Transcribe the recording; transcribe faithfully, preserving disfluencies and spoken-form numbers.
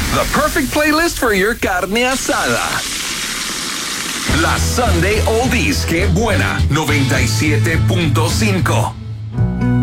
The perfect playlist for your carne asada. La Sunday Oldies, que buena, noventa y siete punto cinco.